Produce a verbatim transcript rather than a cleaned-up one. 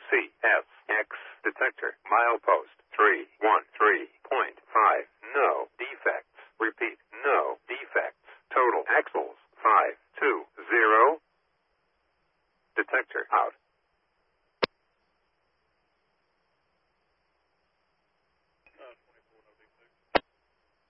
C S X detector. Milepost three one three point five. No defects. Repeat, no defects. Total axles five two zero. Detector out.